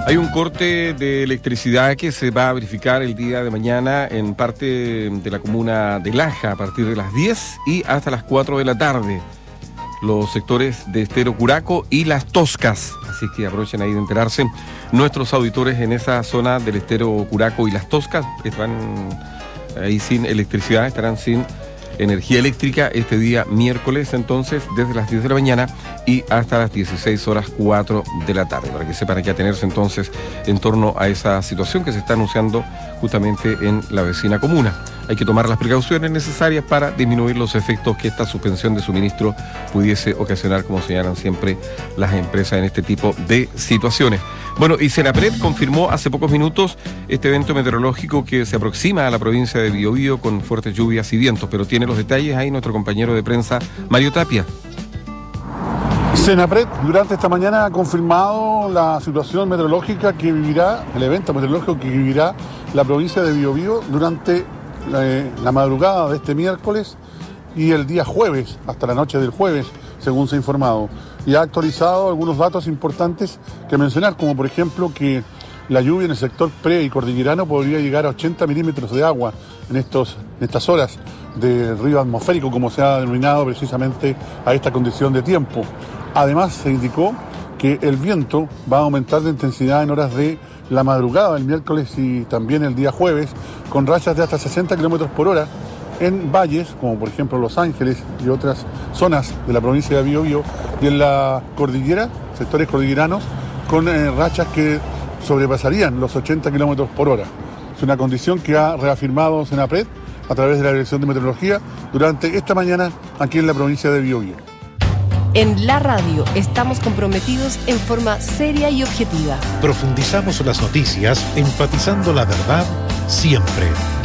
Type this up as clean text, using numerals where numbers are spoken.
Hay un corte de electricidad que se va a verificar el día de mañana en parte de la comuna de Laja a partir de las 10 y hasta las 4 de la tarde. Los sectores de Estero Curaco y Las Toscas. Así que aprovechen ahí de enterarse. Nuestros auditores en esa zona del Estero Curaco y Las Toscas están ahí sin electricidad, estarán sin energía eléctrica este día miércoles, entonces, desde las 10 de la mañana y hasta las 16:04 de la tarde, para que sepan a qué atenerse entonces en torno a esa situación que se está anunciando justamente en la vecina comuna. Hay que tomar las precauciones necesarias para disminuir los efectos que esta suspensión de suministro pudiese ocasionar, como señalan siempre las empresas en este tipo de situaciones. Bueno, y Senapred confirmó hace pocos minutos este evento meteorológico que se aproxima a la provincia de Biobío con fuertes lluvias y vientos, pero tiene los detalles ahí nuestro compañero de prensa, Mario Tapia. Senapred durante esta mañana ha confirmado la situación meteorológica que vivirá, el evento meteorológico que vivirá la provincia de Biobío durante la madrugada de este miércoles y el día jueves, hasta la noche del jueves, según se ha informado. Y ha actualizado algunos datos importantes que mencionar, como por ejemplo que la lluvia en el sector pre y cordillerano podría llegar a 80 milímetros de agua en estas horas del río atmosférico, como se ha denominado precisamente a esta condición de tiempo. Además, se indicó que el viento va a aumentar de intensidad en horas de la madrugada del miércoles y también el día jueves, con rachas de hasta 60 kilómetros por hora en valles, como por ejemplo Los Ángeles y otras zonas de la provincia de Biobío, y en la cordillera, sectores cordilleranos, con rachas que sobrepasarían los 80 kilómetros por hora. Es una condición que ha reafirmado Senapred a través de la Dirección de Meteorología durante esta mañana aquí en la provincia de Biobío. En la radio estamos comprometidos en forma seria y objetiva. Profundizamos las noticias, enfatizando la verdad siempre.